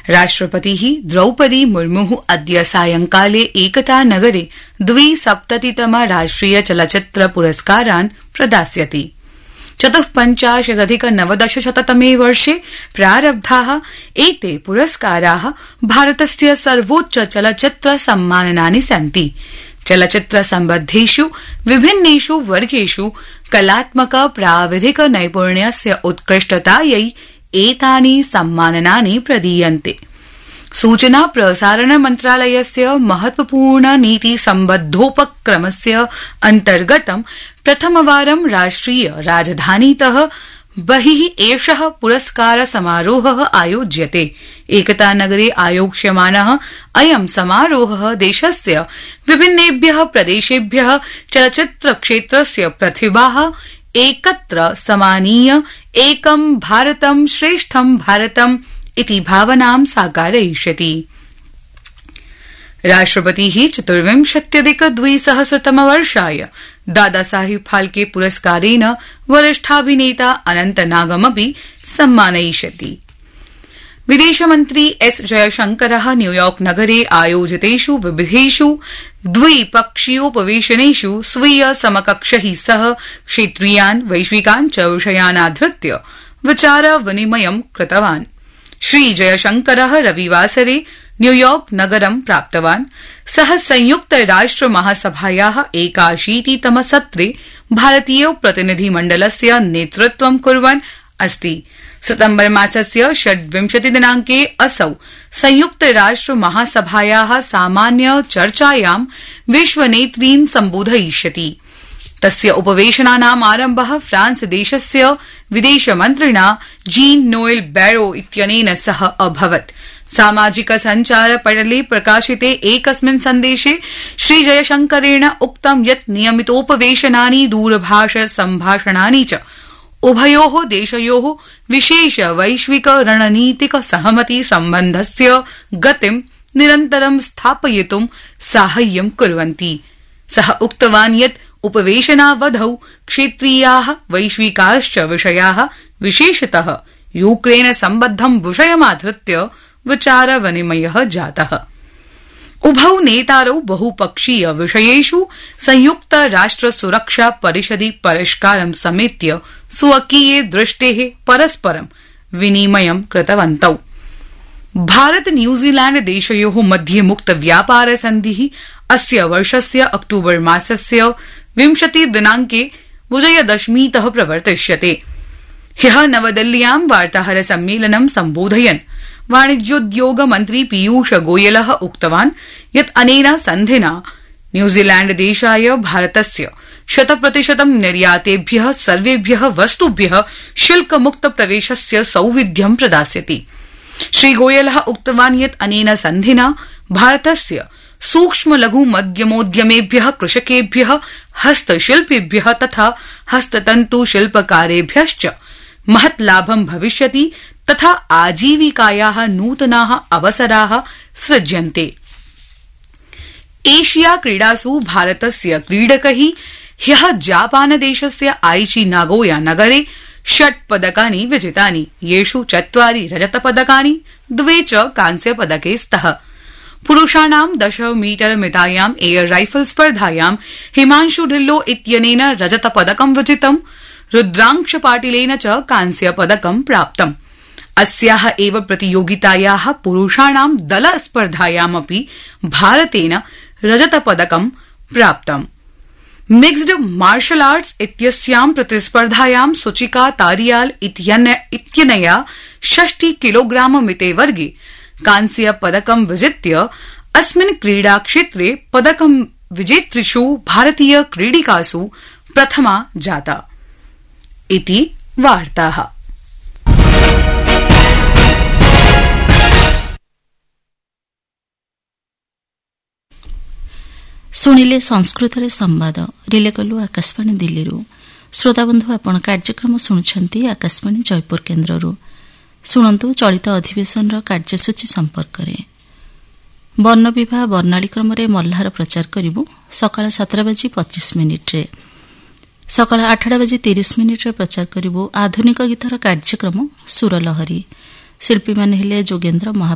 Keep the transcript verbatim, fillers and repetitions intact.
राष्ट्रपतिः द्रौपदी मुर्मुः अद्य सायंकाले एकता नगरे द्विसप्ततितम राष्ट्रिय चलच्चित्र पुरस्कारान् प्रदास्यति। चतुःपञ्चाशदधिक नवदशशततमे वर्षे प्रारब्धाः एते पुरस्काराः भारतस्य सर्वोच्च चलच्चित्र सम्माननानि सन्ति। चलच्चित्र सम्बद्धेषु विभिन्नेषु वर्गेषु कलात्मक प्राविधिक नैपुण्यस्य उत्कृष्टतायै एतानि सम्माननानि प्रदीयन्ते। सूचना प्रसारण मन्त्रालयस्य महत्वपूर्ण नीति सम्बद्धोपक्रमस्य अन्तर्गतं प्रथमवारं राष्ट्रिय राजधानीतः बहिः एषः पुरस्कार समारोहः आयोज्यते। एकता नगरे आयोक्ष्यमानः अयं समारोहः देशस्य विभिन्नेभ्यः प्रदेशेभ्यः चलच्चित्र क्षेत्रस्य प्रतिभाः एकत्र समानीय एकं भारतं श्रेष्ठं भारतम् इति भावनां साकारयिष्यति। राष्ट्रपतिः चतुर्विंशत्यधिक द्विसहस्रतमवर्षाय दादासाहेब फाल्के पुरस्कारेण वरिष्ठाभिनेता अनन्तनागमपि सम्मानयिष्यति। विदेशमन्त्री एस जयशंकरः न्यूयॉर्क नगरे आयोजितेषु विविधेषु द्विपक्षीयोपवेशनेषु स्वीय समकक्षैः सह क्षेत्रीयान् वैश्विकान् च विषयान् आधृत्य विचार विनिमयं कृतवान्। श्री जयशंकरः रविवासरे न्यूयॉर्क नगरं प्राप्तवान्। सः संयुक्त राष्ट्र महासभायाः एकाशीतितम सत्रे भारतीय प्रतिनिधिमण्डलस्य नेतृत्वं कुर्वन् अस्ति। सितम्बर मासस्य षड्विंशति दिनांके असौ संयुक्त राष्ट्र महासभायाः सामान्य चर्चायां विश्वनेतॄन् सम्बोधयिष्यति। तस्य उपवेशनानाम् आरम्भः फ्रांस देशस्य विदेशमन्त्रिणा जीन नोएल बैरो इत्यनेन सह अभवत्। सामाजिक संचार पटले प्रकाशिते एकस्मिन् सन्देशे श्री जयशंकरेण उक्तं यत् नियमितोपवेशनानि दूरभाष सम्भाषणानि च उभयोः देशयोः विशेष वैश्विक रणनीतिक सहमति सम्बन्धस्य गतिं निरन्तरं स्थापयितुं साहाय्यं कुर्वन्ति। सः उक्तवान् यत् उपवेशनावधौ क्षेत्रीयाः वैश्विकाश्च विषयाः विशेषतः यूक्रेन सम्बद्धं विषयमाधृत्य विचार विनिमयः जातः। उभौ नेतारौ बहुपक्षीय विषयेषु संयुक्त राष्ट्र सुरक्षा परिषदि परिष्कारं समेत्य स्वकीये दृष्टेः परस्परं विनिमयं कृतवन्तौ। भारत न्यूजीलैंड देशयोः मध्ये मुक्त व्यापार सन्धिः अस्य वर्षस्य अक्टूबर मासस्य विंशति दिनांके विजयदशमीतः प्रवर्तिष्यते। ह्यः नवदिल्ल्यां वार्ताहर सम्मेलनं सम्बोधयन् वाणिज्योद्योग मन्त्री पीयूष गोयलः उक्तवान् यत् अनेन सन्धिना न्यूजीलैंड देशाय भारतस्य शतप्रतिशतं निर्यातेभ्यः सर्वेभ्यः वस्तुभ्यः शुल्कमुक्त प्रवेशस्य सौविध्यं प्रदास्यति। श्री गोयलः उक्तवान् यत् अनेन सन्धिना भारतस्य सूक्ष्म लघु मध्यमोद्यमेभ्यः कृषकेभ्यः हस्तशिल्पिभ्यः तथा हस्ततन्तु शिल्पकारेभ्यश्च महत् लाभं भविष्यति तथा आजीविकायाः नूतनाः अवसराः सृज्यन्ते। एशिया क्रीडासु भारतस्य क्रीडकैः ह्यः जापानदेशस्य आइची नागोया नगरे षट् पदकानि विजितानि, येषु चत्वारि रजतपदकानि द्वे च कांस्यपदके स्तः। पुरुषाणां दश मीटर मितायां एयर राइफल स्पर्धायां हिमांशु ढिल्लो इत्यनेन रजतपदकं विजितम्, रुद्रांश पाटिलेन च कांस्यपदकं प्राप्तम्। अस्याः एव प्रतियोगितायाः पुरुषाणां दल स्पर्धायामपि भारतेन रजतपदकं प्राप्तम्। मिक्स्ड मार्शल आर्ट्स इत्यस्यां प्रतिस्पर्धायां सुचिका तारियाल इत्यनया षष्टि किलोग्राम मिते वर्गे कांस्य पदकं विजित्य अस्मिन् क्रीडाक्षेत्रे पदकं विजेतृषु भारतीय क्रीडिकासु प्रथमा जाता। इति वार्ताः। शुणिले संस्कृत संवाद रिले कलु आकाशवाणी दिल्ली। श्रोताबंधु आपण कार्यक्रम शुणुछंती आकाशवाणी जयपुर केन्द्ररू। शुणु चलित अधिवेशन कार्यसूची संपर्क में। वर्ण विवाह वर्णाली क्रम मल्लार प्रचार करूँ सकाळ सातटा बाजी पचिश मिनिट्रे। सकाळ आठटा बाजी तीस मिनिट्रे प्रचार करूँ आधुनिक गीतर कार्यक्रम सुरलहरी। शिल्पी माने हेले जोगेन्द्र महा